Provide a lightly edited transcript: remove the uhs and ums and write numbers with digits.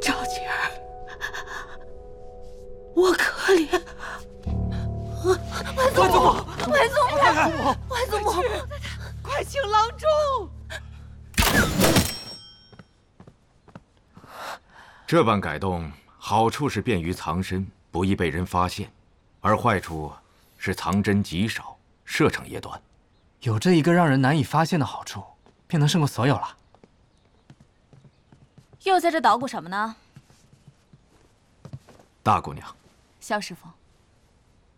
赵姐儿，我可怜。外祖母，外祖母，外祖母，快请郎中！ 这般改动，好处是便于藏身，不易被人发现；而坏处是藏针极少，射程也短。 有这一个让人难以发现的好处，便能胜过所有了。 又在这捣鼓什么呢？ 大姑娘， 萧师傅。